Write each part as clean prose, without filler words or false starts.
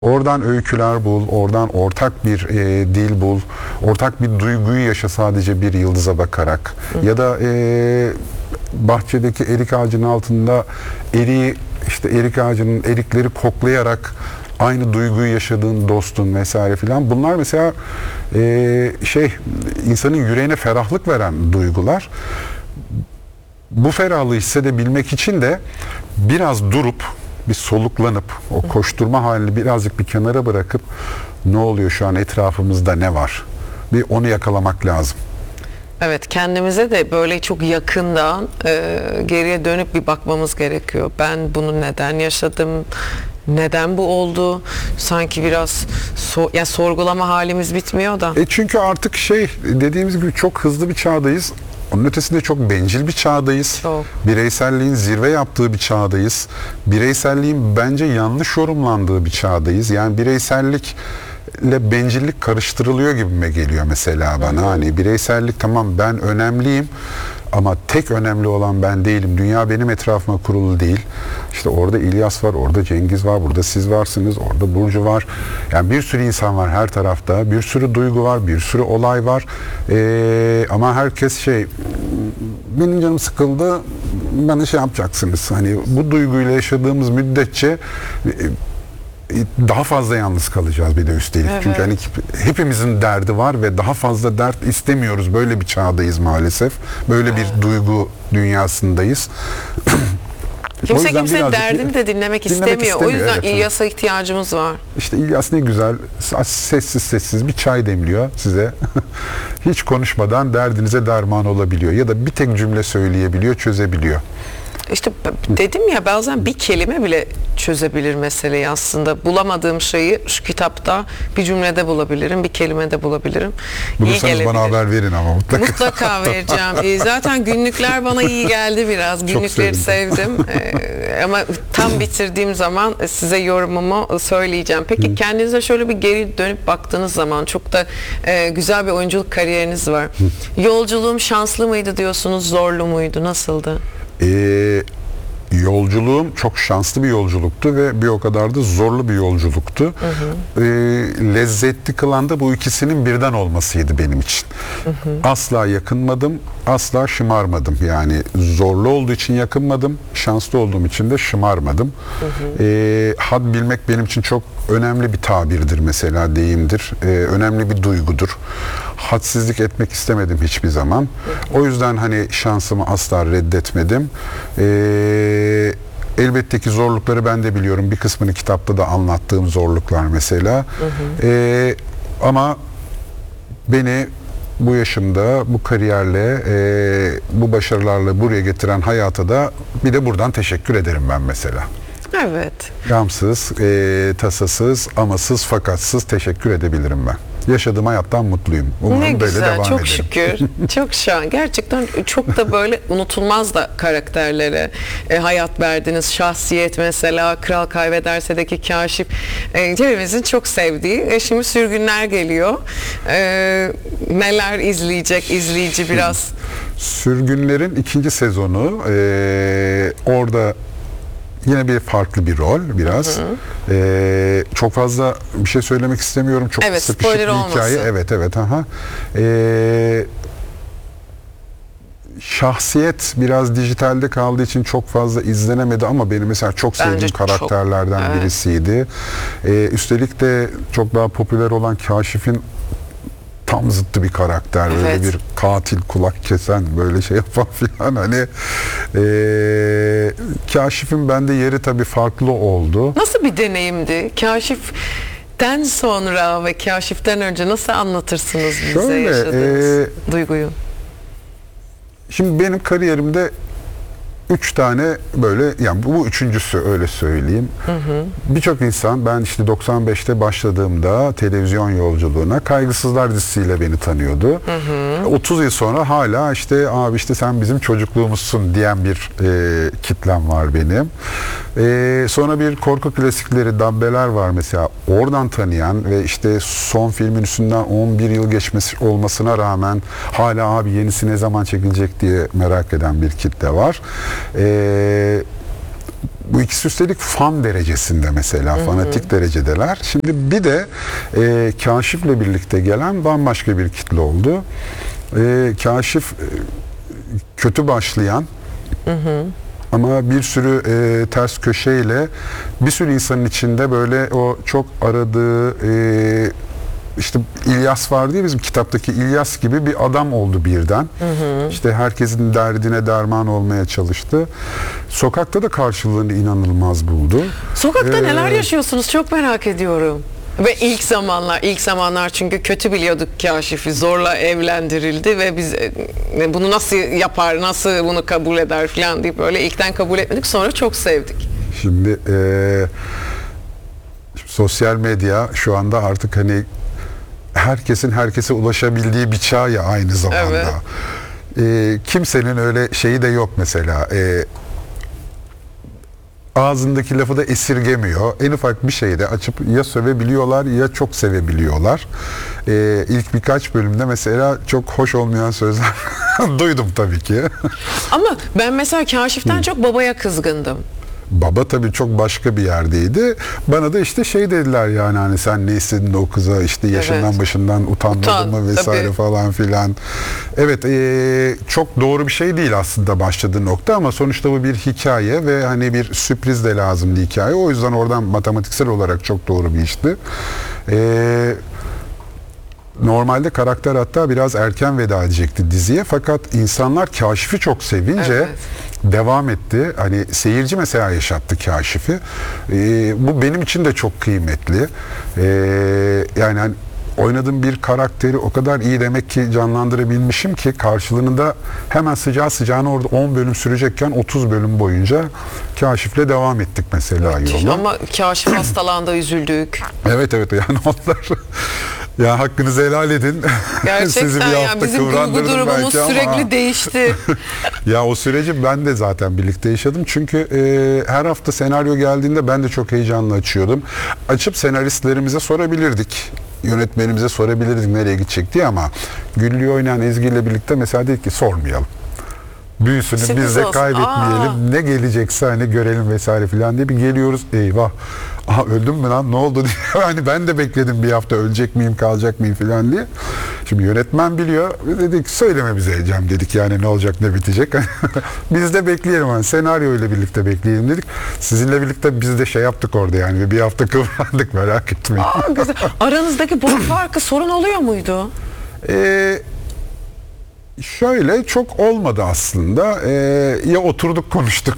Oradan öyküler bul, oradan ortak bir dil bul, ortak bir duyguyu yaşa sadece bir yıldıza bakarak. Ya da bahçedeki erik ağacının altında işte erik ağacının erikleri koklayarak aynı duyguyu yaşadığın dostun vesaire filan. Bunlar mesela insanın yüreğine ferahlık veren duygular. Bu ferahlığı hissedebilmek için de biraz durup, bir soluklanıp, o koşturma halini birazcık bir kenara bırakıp ne oluyor şu an etrafımızda, ne var? Bir onu yakalamak lazım. Evet, kendimize de böyle çok yakından geriye dönüp bir bakmamız gerekiyor. Ben bunu neden yaşadım? Neden bu oldu? Sanki biraz sorgulama halimiz bitmiyor da. Çünkü artık dediğimiz gibi çok hızlı bir çağdayız. Onun ötesinde çok bencil bir çağdayız. Çok. Bireyselliğin zirve yaptığı bir çağdayız. Bireyselliğin bence yanlış yorumlandığı bir çağdayız. Yani bireysellikle bencillik karıştırılıyor gibime geliyor mesela bana. Hani bireysellik, tamam ben önemliyim ama tek önemli olan ben değilim. Dünya benim etrafıma kurulu değil. İşte orada İlyas var, orada Cengiz var, burada siz varsınız, orada Burcu var. Yani bir sürü insan var her tarafta. Bir sürü duygu var, bir sürü olay var. Ama herkes benim canım sıkıldı, bana yapacaksınız. Hani bu duyguyla yaşadığımız müddetçe daha fazla yalnız kalacağız bir de üstelik. Evet. Çünkü hani hepimizin derdi var ve daha fazla dert istemiyoruz. Böyle bir çağdayız maalesef. Böyle bir duygu dünyasındayız. Kimse kimsenin derdini de dinlemek istemiyor. O yüzden evet, İlyas'a ihtiyacımız var. İşte İlyas ne güzel sessiz sessiz bir çay demliyor size. Hiç konuşmadan derdinize derman olabiliyor. Ya da bir tek cümle söyleyebiliyor, çözebiliyor. İşte dedim ya, bazen bir kelime bile çözebilir meseleyi aslında. Bulamadığım şeyi şu kitapta bir cümlede bulabilirim, bir kelimede bulabilirim. Bulursanız bana haber verin ama mutlaka. Mutlaka vereceğim. Zaten günlükler bana iyi geldi biraz. Günlükleri sevdim. Ama tam bitirdiğim zaman size yorumumu söyleyeceğim. Peki kendinize şöyle bir geri dönüp baktığınız zaman çok da güzel bir oyunculuk kariyeriniz var. Yolculuğum şanslı mıydı diyorsunuz, zorlu muydu, nasıldı? Yolculuğum çok şanslı bir yolculuktu ve bir o kadar da zorlu bir yolculuktu. Lezzetli kılan da bu ikisinin birden olmasıydı benim için. Asla yakınmadım, asla şımarmadım. Yani zorlu olduğu için yakınmadım, şanslı olduğum için de şımarmadım. Had bilmek benim için çok önemli bir tabirdir mesela, deyimdir. Önemli bir duygudur. Hadsizlik etmek istemedim hiçbir zaman. O yüzden hani şansımı asla reddetmedim. Elbette ki zorlukları ben de biliyorum. Bir kısmını kitapta da anlattığım zorluklar mesela. Ama beni bu yaşımda, bu kariyerle, bu başarılarla buraya getiren hayata da bir de buradan teşekkür ederim ben mesela. Evet. Gamsız, tasasız, amasız, fakatsız teşekkür edebilirim ben. Yaşadığım hayattan mutluyum. Umarım ne böyle güzel, devam çok ederim. şükür. Çok şahane. Gerçekten çok da böyle unutulmaz da karakterlere hayat verdiniz. Şahsiyet mesela, Kral Kaybederse'deki Kaşif. Hepimizin çok sevdiği. Şimdi Sürgünler geliyor. Neler izleyecek izleyici biraz? Sürgünler'in 2. sezonu. Orada yine bir farklı bir rol biraz. Çok fazla bir şey söylemek istemiyorum. Çok evet, sıkışık bir hikaye. Evet. Şahsiyet biraz dijitalde kaldığı için çok fazla izlenemedi ama benim mesela çok sevdiğim karakterlerden birisiydi. Üstelik de çok daha popüler olan Kaşif'in tam zıttı bir karakter. Evet. Böyle bir katil, kulak kesen, böyle şey yapan filan. Hani Kaşif'in bende yeri tabii farklı oldu. Nasıl bir deneyimdi? Kaşif'ten sonra ve Kaşif'ten önce nasıl anlatırsınız bize yaşadığınız duyguyu? Şimdi benim kariyerimde 3 tane böyle, yani bu üçüncüsü, öyle söyleyeyim. Birçok insan, ben işte 95'te başladığımda televizyon yolculuğuna Kaygısızlar dizisiyle beni tanıyordu. 30 yıl sonra hala işte abi işte sen bizim çocukluğumuzsun diyen bir kitlem var benim. Sonra bir korku klasikleri, Dabbeler var mesela. Oradan tanıyan ve işte son filmin üstünden 11 yıl geçmesi olmasına rağmen hala abi yenisi ne zaman çekilecek diye merak eden bir kitle var. Bu ikisi üstelik fan derecesinde mesela, fanatik derecedeler. Şimdi bir de Kaşif'le birlikte gelen bambaşka bir kitle oldu. Kaşif kötü başlayan ama bir sürü ters köşeyle bir sürü insanın içinde böyle o çok aradığı işte İlyas vardı ya, bizim kitaptaki İlyas gibi bir adam oldu birden. İşte herkesin derdine derman olmaya çalıştı. Sokakta da karşılığını inanılmaz buldu. Sokakta neler yaşıyorsunuz çok merak ediyorum. Ve ilk zamanlar çünkü kötü biliyorduk Kaşif'i, zorla evlendirildi ve biz bunu nasıl yapar, nasıl bunu kabul eder falan deyip böyle ilkten kabul etmedik, sonra çok sevdik. Şimdi sosyal medya şu anda artık hani herkesin herkese ulaşabildiği bir çağ ya aynı zamanda. Evet. Kimsenin öyle şeyi de yok mesela. Ağzındaki lafı da esirgemiyor. En ufak bir şeyi de açıp ya sövebiliyorlar ya çok sevebiliyorlar. İlk birkaç bölümde mesela çok hoş olmayan sözler duydum tabii ki. Ama ben mesela Kaşif'ten çok babaya kızgındım. Baba tabii çok başka bir yerdeydi. Bana da işte şey dediler, yani hani sen ne istedin o kıza, işte yaşından başından utanmadın mı vesaire tabii falan filan. Evet, çok doğru bir şey değil aslında başladığı nokta, ama sonuçta bu bir hikaye ve hani bir sürpriz de lazımdı hikaye. O yüzden oradan matematiksel olarak çok doğru bir işti. Normalde karakter hatta biraz erken veda edecekti diziye, fakat insanlar Kaşif'i çok sevince devam etti. Hani seyirci mesela yaşattı Kaşif'i. Bu benim için de çok kıymetli. Yani hani oynadığım bir karakteri o kadar iyi demek ki canlandırabilmişim ki karşılığında hemen sıcağı sıcağına orada 10 bölüm sürecekken 30 bölüm boyunca Kaşif'le devam ettik mesela yola. Ama Kaşif hastalandı, üzüldük. Evet yani onlar ya hakkınızı helal edin. Gerçekten sizi bir hafta bizim duygu durumumuz sürekli değişti. Ya o süreci ben de zaten birlikte yaşadım. Çünkü her hafta senaryo geldiğinde ben de çok heyecanlı açıyordum. Açıp senaristlerimize sorabilirdik. Yönetmenimize sorabilirdik nereye gidecek diye, ama Güllü'yü oynayan Ezgi ile birlikte mesela dedik ki sormayalım. Büyüsünü Sürpriz biz de olsun. kaybetmeyelim. Ne gelecekse hani görelim vesaire filan diye bir geliyoruz. Eyvah. Aha öldüm mü lan, ne oldu diye. Hani ben de bekledim bir hafta, ölecek miyim kalacak mıyım filan diye. Şimdi yönetmen biliyor. Dedik söyleme bize Cem, dedik yani ne olacak ne bitecek. Biz de bekleyelim, hani senaryo ile birlikte bekleyelim dedik. Sizinle birlikte biz de şey yaptık orada, yani bir hafta kıvrandık, merak etmeyin. Güzel. Aranızdaki boy farkı sorun oluyor muydu? Şöyle çok olmadı aslında. Ya oturduk konuştuk.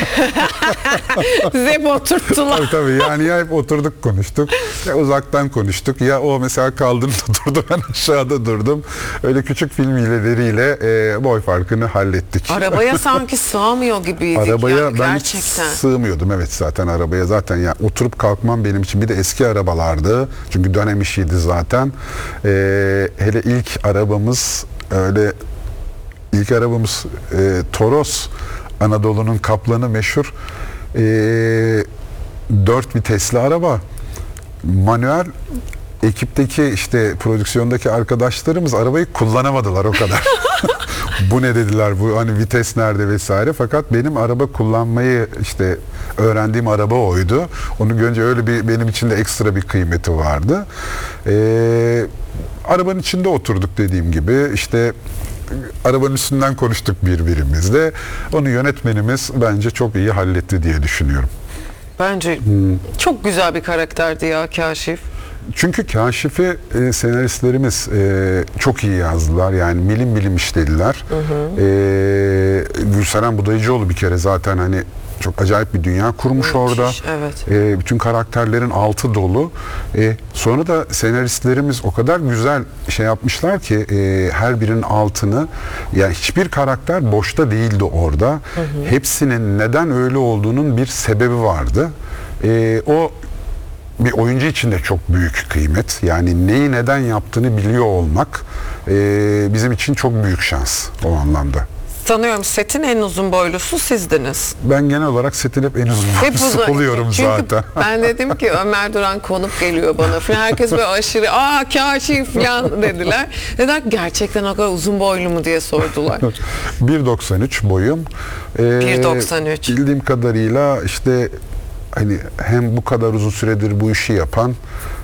Sizi hep oturttular. Tabii yani ya hep oturduk konuştuk. Ya uzaktan konuştuk. Ya o mesela kaldırımda durdu, ben aşağıda durdum. Öyle küçük film hileleriyle boy farkını hallettik. Arabaya sanki sığamıyor gibiydik. Arabaya yani, ben gerçekten. sığmıyordum. Evet, zaten arabaya zaten ya oturup kalkmam benim için, bir de eski arabalardı. Çünkü dönem işiydi zaten. Hele ilk arabamız öyle, İlk arabamız Toros, Anadolu'nun kaplanı meşhur 4 vitesli araba. Manuel, ekipteki işte prodüksiyondaki arkadaşlarımız arabayı kullanamadılar o kadar. Bu ne dediler, bu hani vites nerede vesaire, fakat benim araba kullanmayı işte öğrendiğim araba oydu. Onu görünce öyle bir benim için de ekstra bir kıymeti vardı. Arabanın içinde oturduk dediğim gibi, işte arabanın üstünden konuştuk birbirimizle. Onu yönetmenimiz bence çok iyi halletti diye düşünüyorum. Bence çok güzel bir karakterdi ya Kaşif. Çünkü Kaşif'i senaristlerimiz çok iyi yazdılar. Yani milim işlediler. Gülseren Budayıcıoğlu bir kere zaten hani çok acayip bir dünya kurmuş orada. Evet. Bütün karakterlerin altı dolu. Sonra da senaristlerimiz o kadar güzel şey yapmışlar ki her birinin altını, yani hiçbir karakter boşta değildi orada. Hepsinin neden öyle olduğunun bir sebebi vardı. O bir oyuncu için de çok büyük kıymet. Yani neyi neden yaptığını biliyor olmak bizim için çok büyük şans o anlamda. sanıyorum setin en uzun boylusu sizdiniz. Ben genel olarak setin hep en uzun Hep uzun. oluyorum Çünkü zaten. ben dedim ki Ömer Duran konuk geliyor bana falan. Herkes böyle aşırı kaşif falan dediler. Dediler gerçekten o kadar uzun boylu mu diye sordular. 1.93 boyum. 1.93. Bildiğim kadarıyla işte hani hem bu kadar uzun süredir bu işi yapan